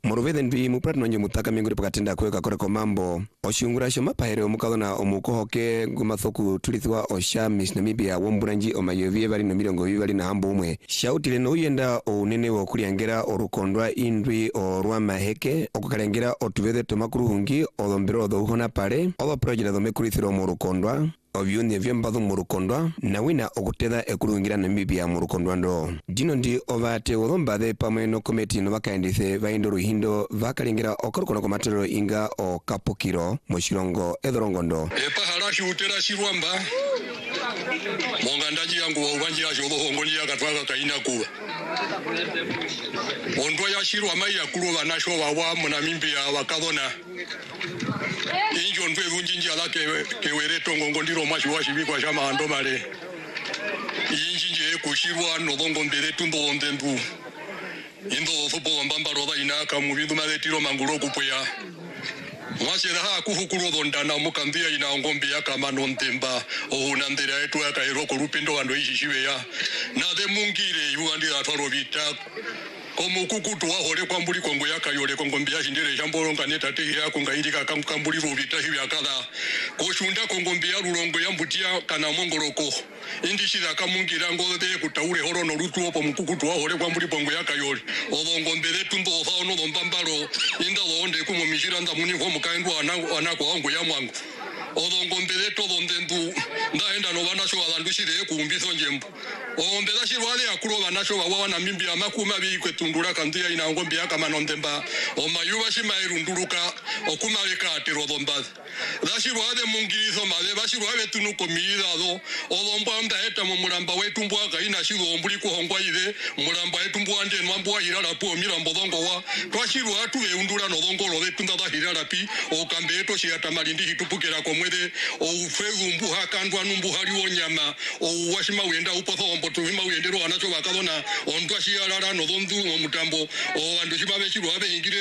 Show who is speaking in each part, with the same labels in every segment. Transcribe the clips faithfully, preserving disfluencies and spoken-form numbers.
Speaker 1: Muruvede ndwi mupratno nje mutaka minguri pakatenda kweka koreko mambo oshungura shoma pahere omukadona omukohoke gumathoku tulithwa osha Miss Namibia womburanji omayovie bali no mirongo ibiri na hambo umwe shautile no yenda onene wo kulyangera orukondwa indwi orwa maheke okukalengera otuvede tomakuruhungi odombero odohona pare odo project domekurithiro mu rukondwa obyunye vyembadho mu rukondwa na wina okuteda ekurungira Namibia mu rukondwa ndo dino ndi ovate odombade pamwe no kometi no bakaendise vaindo ruhindo vakalengera okorokona ko matero inga o kapokiro mu shirongo edorongondo
Speaker 2: epa harashi utera shirwamba monga ndaji yangu wa ubanji asho bohongoli yakatwaga kaina kuwa ondwa ya shirwama ya kulo banasho wawa mu Namibia wakadona injo ndwe runjinji alake kewere tongo ndiro mashi washibikwa shama andomale injinji kushirwa nodongo mbere tumbo ondendu indo fopo mbamba roda inaka mu bindu maletiro mangulo kupoya mwasera ha kuhukuru dondana mukandia ina ngombe ya kama nontemba ohuna ndera etu ya kairo korupindo ando ishishiwe ya na de mungire yuandi atwaro bita komu kukutu wa hore kwambuli kongo ya kayole kongo mbia shindire jamboro nganeta te ya kongairika kambuli rubita hiwi akala koshunda kongo mbia rulongo ya mbutia kana mongoroko indishira kamungira ngode kutaure horo no rutu opo mukukutu wa hore kwambuli kongo ya kayole odongo mbere tumbo fa ono dombambaro inda londe kumo mishiranda muni ho mukaendwa anako anako ongo ya mwangu odongo mbere todo ndendu ndaenda no banasho alandushire kumbiso njembo ombela shirwale akuro banasho bawa na mimbi amakuma bikwe tundura kandia ina ngombe yakama nondemba omayuba shimairunduruka okuma bekatero dombazi dashirwale mungirizo male bashirwale tunuko mirado odomba ndaeta mu mulamba wetumbu akaina shizo ombuli ko hongwa ide mulamba wetumbu ande nwambu ahira lapo mirambo dongo wa twashirwa tuwe undura no dongo lo betunda bahira lapi okambeto shiata malindi hitupukera komwede o ufezu mbu hakandwa numbu hali wonyama o washima wenda upotho tuvima uyendero anacho bakadona ondwashi yarara no dondu mu mutambo o andu shibabe shiru abe ingire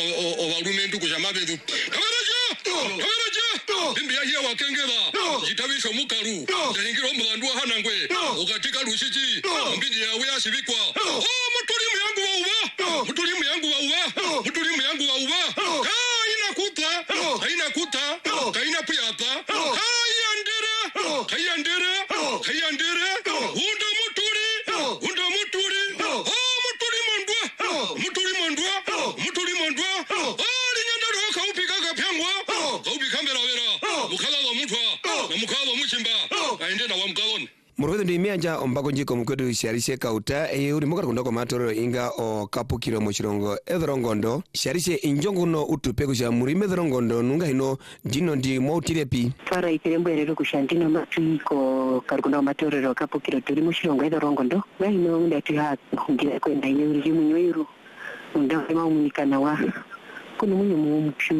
Speaker 2: o barumendu kujamabedu kaberaje kaberaje bimbi yahiya wakengera jitabisho mukaru ingiro mubandu hanangwe ukatika rushiji mbindi yawe yashibikwa oh mutuli muyangu wa uba mutuli muyangu wa uba mutuli muyangu wa uba kaina kuta kaina kuta kaina piyata kayandere kayandere kayandere unda muturi unda muturi oh muturi mondwa muturi mondwa muturi mondwa oh linyandaro kaupika kapyangwa kaupika mbera vera mukala wa mutwa na mukala wa muchimba aende na wa mkaloni
Speaker 1: Muruvede ndi mianja ombako njiko mkwetu sharishe kauta e uri mokara kundoko matorero inga o kapukiro mochirongo edorongondo sharishe injongo no utupe kusha murime edorongondo nunga hino dino ndi mwautirepi
Speaker 3: fara iperembo erero kushandino matuiko karikundoko matorero kapukiro turi mochirongo edorongondo nga hino ndati ha ngira kwenda ine uri munyoiru unda maumunikana wa kuno munyo mumchu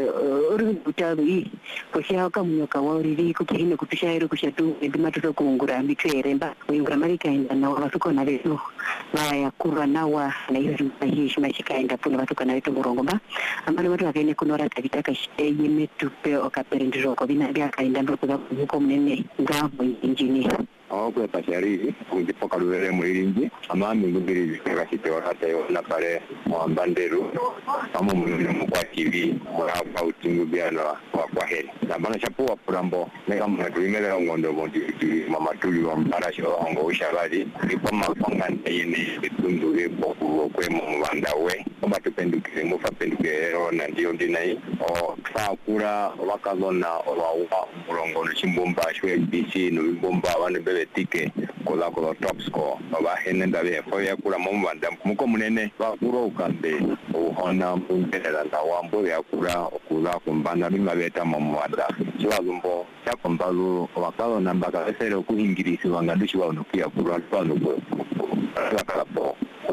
Speaker 3: uri butabu i koshya kamunyoka wa uri kukihine kutushairo kushatu ndi matoto kungura mitweremba uyungura marika inda na wasuko na leso baya kurwa nawa na hiyo hishi mashikaenda puna batuka na leto burongomba amana watu akene kunora tabitaka yime tupe okaperendiro ko bina bya kainda ndo kuza kuko munene ngabo injini
Speaker 4: Awa pasari kundi pokaluvere muiringi amami ngubiri kakashite wakate na pare mwambanderu amo mwini mkwa T V mwapa utingu biano kwa kwa heri na bana chapu wa purambo mega mwatuimele ngondo mondi mamatuli wa mbarasho ongo ushabadi nipo mafanga ndayene bitundu epo kwe mwandawe oba tupendukire mufa pendukero na ndiyo ndinai o fakura wakazona owa murongo nchimbomba shwe B C no mbomba wane tike kola kola top score baba henenda be foya kula momwanda muko munene bakuro ukambe uhona mbendera na wambo ya kula okula kumbana bima beta momwanda chwazumbo chakombalu wakalo namba ka esere okuhingirisi wangadushi wa unukia kula twalugo akalapo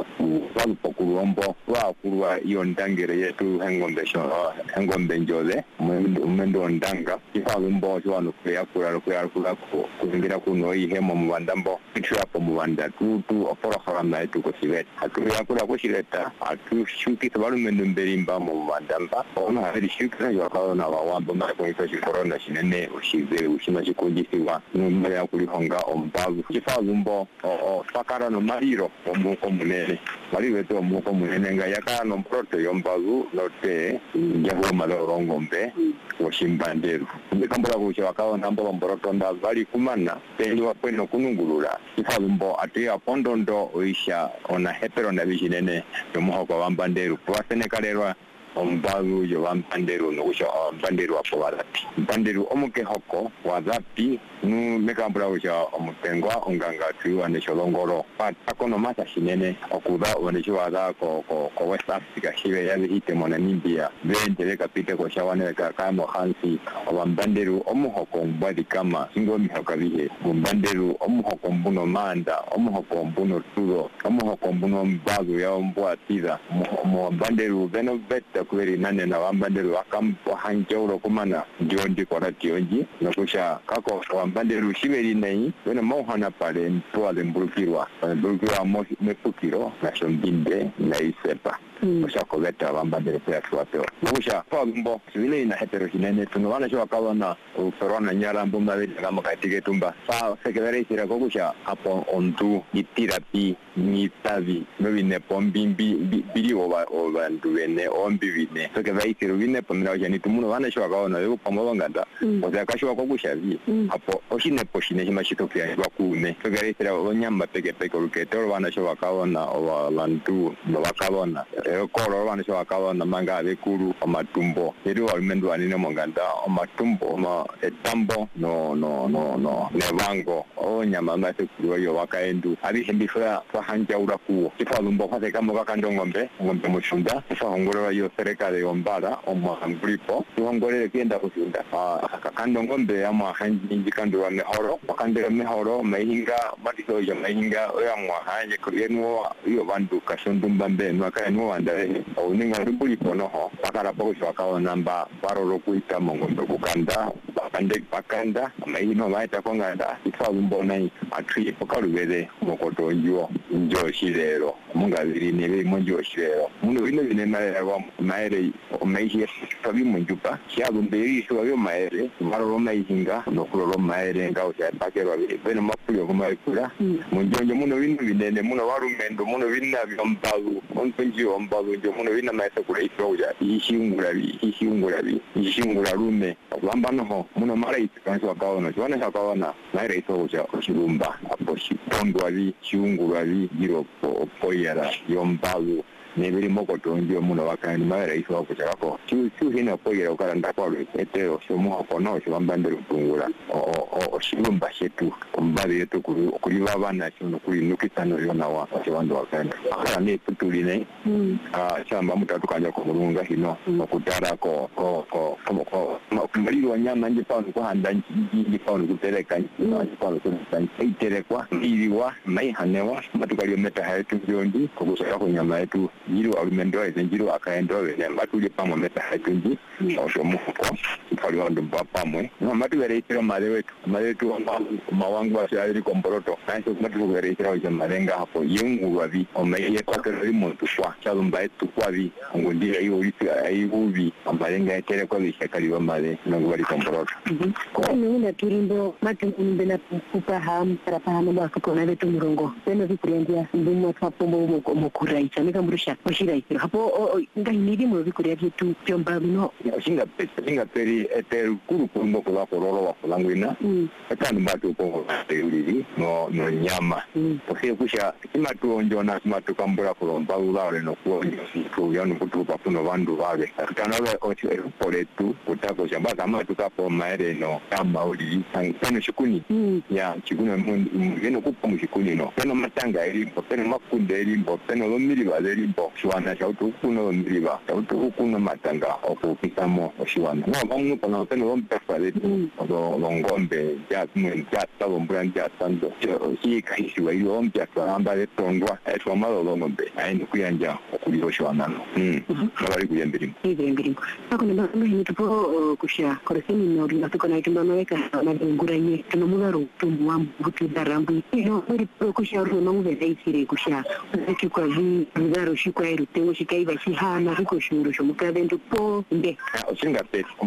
Speaker 4: walu pokulombo wa kulwa iyo ndangere yetu hengombe sho hengombe njole umendo ndanga ifalumbo chwanu kwa kula kwa kula kuzingira kuno ihe mu bandambo ithapo mu banda tutu opora harama yetu ko sibet atu yakula ko sileta atu shuki tabalumendo mberimba mu bandamba ona hari shuki yo kaona wa wambo ma ko itoshi corona shinene ushize ushima chikujisiwa numere yakuli honga ombalu ifalumbo o fakara no mariro omuko munene bali wetu muko munenga yakano mproto yombagu note yaho malo rongombe washimbanderu ndikambura kucha wakawa nambo mboroto nda bali kumana peli wapeno kunungulula ifalumbo ati apondondo oisha ona hepero na bijinene yomuhoko wambanderu kwa senekalelwa ombagu yo wambanderu no kucha ombanderu apo wadati mbanderu omuke hoko wadati nu mekambura kucha omutengwa onganga tuwa ne cholongoro pakono masa shinene okuda onecho wada ko ko ko West Africa shibe ya hite mona Namibia bendele kapite ko shawane ka kamo hansi ombanderu omuhoko mbadi kama singo mihoko bihe ombanderu omuhoko mbuno manda omuhoko mbuno tudo omuhoko mbuno mbagu ya mbwatira ombanderu beno betta kweri nane na ombanderu akampo hanjoro kumana jondi kwa tionji nokusha kako ombanderu shiberi nei beno mohana pale ntwale mbulukirwa mbulukirwa mo mepukiro na shombinde na isepa kusha koleta ombanderu kwa tuwapeo nokusha pambo sivile ina heterogeneity tunawana sho akawana usorona nyara mbumba vile kama kaitike tumba pa sekretari sira kokusha hapo ontu itirapi ni tavi no vine pombimbi bili oba oba nduene ombi vine sekretari sira vine pomira jani tumuno wana sho akawana yo pambo nganda oza kasho kokusha vi hapo oshine poshine himashito pia bakune sekretari sira onyamba peke peke ruketo wana sho akawana oba lantu no akawana koro wana sho akawana manga bekuru amatumbo ero almendo anine monganda amatumbo ma etambo no no no no nevango o nyama mase kuyo yo wakaendu abi hembifra fa hanja uraku ifa lumbo fa kama wakando ngombe ngombe mushunda fa hongora yo serikali yombala omo ambripo hongore kenda kusunda akakando ngombe ama hanji njikando wa mehoro wakandira mehoro mahinga matiko ya mahinga ya mwa hanje kurienwo yo bandu kashondumba mbe nwakaenwo andare oninga rubulipo noho pakara poko shwakawa namba baroro kuita mongombe kukanda bakande bakanda amaino maita konganda ifalumbo nai atri pokalubere mokoto njo njo shirero munga biri nebe monjo shirero muno bino bine maere wa maere omaishi tabi monjupa kyabumbe yisho yo maere baroro maihinga no kuloro maere ngao cha pakero biri beno mapuyo kumaikura monjo muno bino bine muno warumendo muno bina byombalu ontonjo ombalu njo muno bina maisa kula isoja ishingura bi ishingura bi ishingura rume wamba noho muno mara itkanso akaona jwana akaona maira isoja oshirumba apo shipondo ali shingura bi giro poyera yombalu nebiri mokoto ndio muno wakani maira iso okuchako chu chu hina poyera ukaranda kwa etero shomo kono shobambandero tungura o o shirumba shetu kumbali yetu kuri babana chuno kuri nukitano yona wa chwando wakani akara ne putuline ah chamba mutatu kanja ko mulunga hino okutara ko ko ko ko kumali wanyama nje pa ko handa nje pa kutereka nje pa kutereka iterekwa iliwa mai hanewa matukali meta haitu byondi ko gusaka ko nyama yetu jiro alumendo zenjiro akaendo wele matuli pamwe meta hatunji osho muko ifali wando pamwe no matu wele itiro male wetu male wetu mawangu asali komporoto kanso matu wele itiro je malenga hapo yungu wabi omeye kwakero limuntu kwa chalumba etu kwabi ngundira iyo iti ayubi amalenga etere kwa bishakali wa male nangu wali komporoto
Speaker 3: ko nuna turimbo matu mbena kupa ham para pahama bakako na betu murongo beno bikurendia ndumwa twapombo mukura ichamika murusha oshira ikiro hapo ngahimiri mu bikuria byetu byomba bino
Speaker 4: oshinga pete singa peri eteru kuru kumbo kwa kororo wa kulangwina atani matu ko teuri no no nyama porque kusha kimatu onjona kimatu kambura kulomba ulale no kuonyo siku yanu kutupa kuno bandu bale kanawe ochi poletu kutako shamba kama tukapo maere no kama uli tano shikuni ya chikuna ngeno kupo mushikuni no tano matanga elimbo tano makunde elimbo tano lomiri bale elimbo shwana shautu kuno miriba shautu kuno matanga okupitamo oshwana no bamu pana tano lompe pale do longombe ya mwen ya talo mbran ya tando si kaisi wa ilo ompya kwamba letondwa etwa malo longombe ayi kuyanja okuliho shwana no mm bali kuyembiri
Speaker 3: kuyembiri ako namba ngini tupo kusha koresini no ringa tuko na itumba maweka na nguranye tunomugaro tumwa butu darambu ino bari kusha ru no mubeze isire kusha kwa vi ngaro shikwa irutengo shikai bashihana kuko shuru shomukabendo po mbe
Speaker 4: oshinga pete